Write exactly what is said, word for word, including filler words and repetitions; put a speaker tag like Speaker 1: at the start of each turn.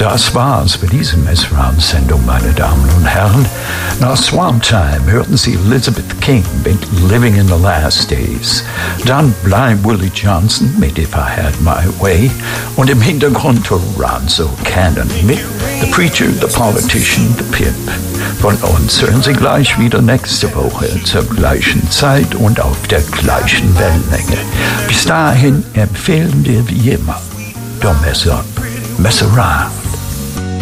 Speaker 1: Das war's für diese Mess-Around-Sendung, meine Damen und Herren. Nach Swamp Time hörten Sie Elizabeth King mit Living in the Last Days. Dann Blind Willie Johnson mit If I Had My Way. Und im Hintergrund Toronzo Cannon mit The Preacher, The Politician, The Pimp. Von uns hören Sie gleich wieder nächste Woche zur gleichen Zeit und auf der gleichen Wellenlänge. Bis dahin empfehlen wir wie immer, don't mess up, mess around.